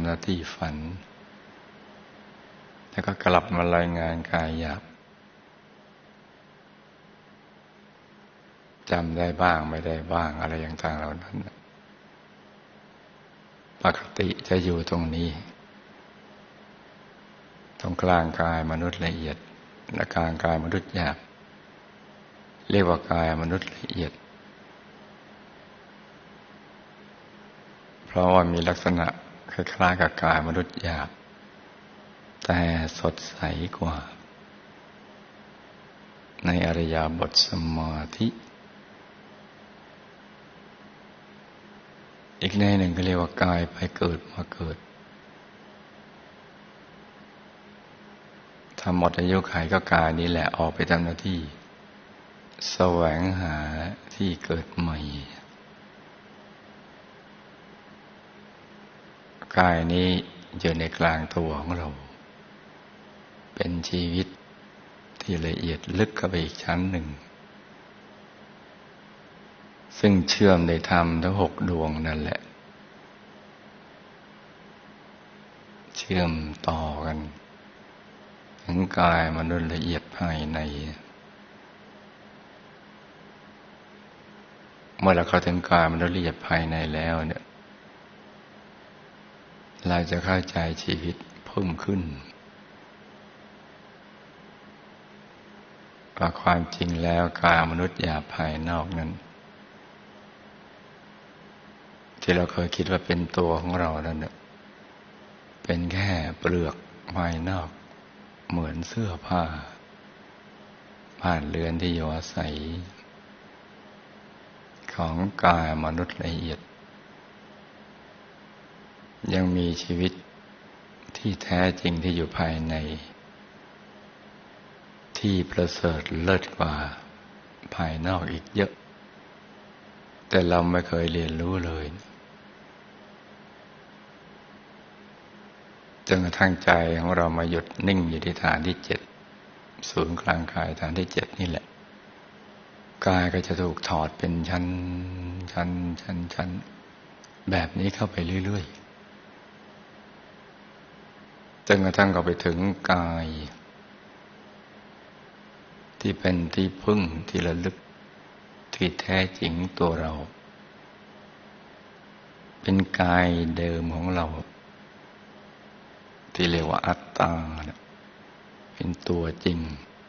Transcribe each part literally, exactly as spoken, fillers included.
ำหน้าที่ฝันแล้วก็กลับมารายงานกายหยาบจำได้บ้างไม่ได้บ้างอะไรต่างๆเหล่านั้นปกติจะอยู่ตรงนี้ตรงกลางกายมนุษย์ละเอียดและกลางกายมนุษย์หยาบเรียกว่ากายมนุษย์ละเอียดเพราะว่ามีลักษณะคล้ายๆกับกายมนุษย์หยาบแต่สดใสกว่าในอริยบทสมาธิอีกในหนึ่งก็เรียกว่ากายไปเกิดมาเกิดถ้าหมดอายุขัยก็กายนี้แหละออกไปทำหน้าที่แสวงหาที่เกิดใหม่กายนี้อยู่ในกลางตัวของเราเป็นชีวิตที่ละเอียดลึกเข้าไปอีกชั้นหนึ่งซึ่งเชื่อมในธรรมทั้งหกดวงนั่นแหละเชื่อมต่อกันถึงกายมนุษย์ละเอียดภายในเมื่อเราเข้าถึงกายมนุษย์ละเอียดภายในแล้วเนี่ยเราจะเข้าใจชีวิตเพิ่มขึ้นว่าความจริงแล้วกายมนุษย์หยาบภายนอกนั้นที่เราเคยคิดว่าเป็นตัวของเรานั่นเนี่ยเป็นแค่เปลือกภายนอกเหมือนเสื้อผ้าผ่านเรือนที่อยู่อาศัยของกายมนุษย์ละเอียดยังมีชีวิตที่แท้จริงที่อยู่ภายในที่ประเสริฐเลิศกว่าภายนอกอีกเยอะแต่เราไม่เคยเรียนรู้เลยจนกระทั่งใจของเรามาหยุดนิ่งอยู่ที่ฐานที่เจ็ดศูนย์กลางกายฐานที่เจ็ดนี่แหละกายก็จะถูกถอดเป็นชั้นชั้นชั้นชั้นแบบนี้เข้าไปเรื่อยๆจนกระทั่งก็ไปถึงกายที่เป็นที่พึ่งที่ระลึกที่แท้จริงตัวเราเป็นกายเดิมของเราที่เรียกว่าอัตตาเป็นตัวจริง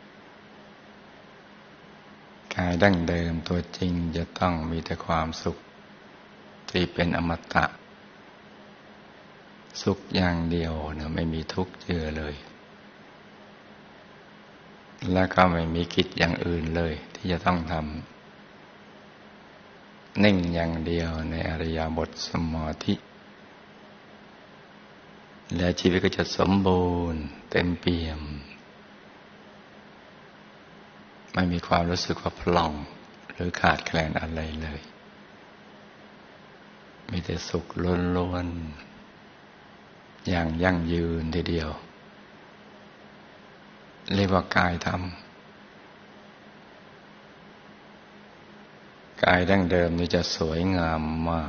กายดั้งเดิมตัวจริงจะต้องมีแต่ความสุขที่เป็นอมตะสุขอย่างเดียวนะไม่มีทุกข์เจือเลยและก็ไม่มีกิจอย่างอื่นเลยที่จะต้องทำนิ่งอย่างเดียวในอริยบทสมาธิและชีวิตก็จะสมบูรณ์เต็มเปี่ยมไม่มีความรู้สึกว่าพร่องหรือขาดแคลนอะไรเลยมีแต่สุขล้วนๆอย่างยั่งยืนทีเดียวเรียกว่ากายธรรมกายดั้งเดิมนี่จะสวยงามมาก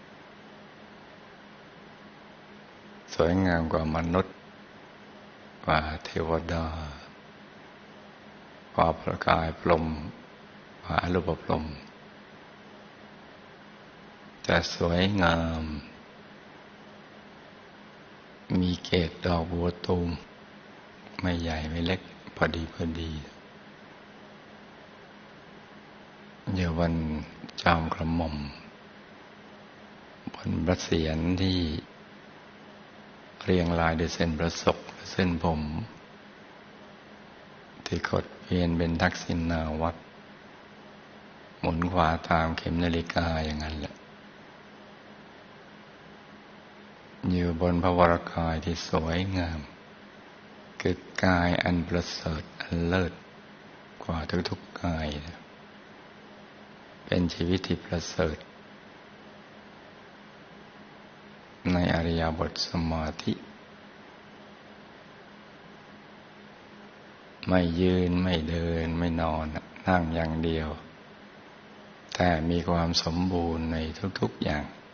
สวยงามกว่ามนุษย์กว่าเทวดากว่าพระกายพรหมกว่าอรูปพรหมจะสวยงามมีเกศดอกบัวตูมไม่ใหญ่ไม่เล็กพอดีพอดีอยู่บนจอมกระหม่อมบนพระเศียรที่เรียงรายด้วยเส้นประศกและเส้นผมที่ขดเวียนเป็นทักษิณาวัตรหมุนขวาตามเข็มนาฬิกาอย่างนั้นแหละอยู่บนพระวรกายที่สวยงามคือกายอันประเสริฐอันเลิศกว่าทุกๆกายเป็นชีวิตที่ประเสริฐในอริยบทสมาธิไม่ยืนไม่เดินไม่นอนนั่งอย่างเดียวแต่มีความสมบูรณ์ในทุกๆอย่าง